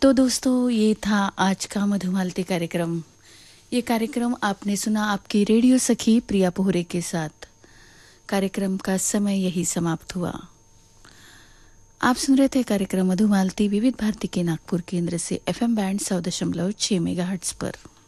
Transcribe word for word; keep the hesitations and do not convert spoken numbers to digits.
तो दोस्तों, ये था आज का मधुमालती कार्यक्रम। ये कार्यक्रम आपने सुना आपकी रेडियो सखी प्रिया पोहरे के साथ। कार्यक्रम का समय यही समाप्त हुआ। आप सुन रहे थे कार्यक्रम मधुमालती विविध भारती के नागपुर केंद्र से एफएम बैंड सौ दशमलव छह मेगाहर्ट्ज पर।